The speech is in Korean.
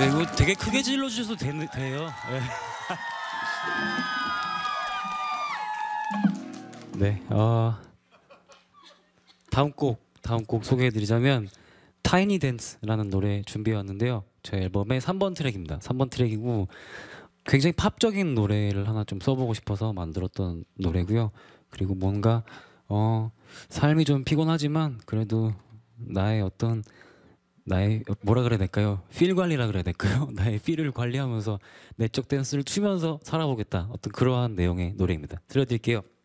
네, 이거 되게 크게 질러주셔도 돼요. 네. 네, 다음 곡 소개해드리자면 타이니 댄스라는 노래 준비해왔는데요. 제 앨범의 3번 트랙입니다. 3번 트랙이고 굉장히 팝적인 노래를 하나 좀 써보고 싶어서 만들었던 노래고요. 그리고 뭔가 삶이 좀 피곤하지만 그래도 나의 뭐라 그래야 될까요? 필 관리라 그래야 될까요? 나의 필을 관리하면서 내적 댄스를 추면서 살아보겠다. 어떤 그러한 내용의 노래입니다. 들려드릴게요.